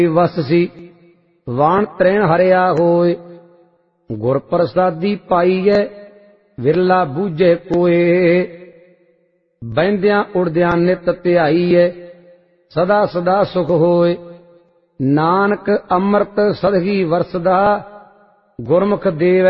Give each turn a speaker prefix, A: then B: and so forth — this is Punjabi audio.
A: ਵਸਸੀ ਵਾਣ ਤ੍ਰੈਣ ਹਰਿਆ ਹੋਏ। ਗੁਰ ਪ੍ਰਸਾਦੀ ਪਾਈਐ ਵਿਰਲਾ ਬੂਝੇ ਕੋਏ। ਬਹਿੰਦਿਆਂ ਉੜਦਿਆਂ ਨਿਤ ਧਿਆਈਐ ਸਦਾ ਸਦਾ ਸੁਖ ਹੋਏ। ਨਾਨਕ ਅੰਮ੍ਰਿਤ ਸਦਗੀ ਵਰਸਦਾ ਗੁਰਮੁਖ ਦੇਵ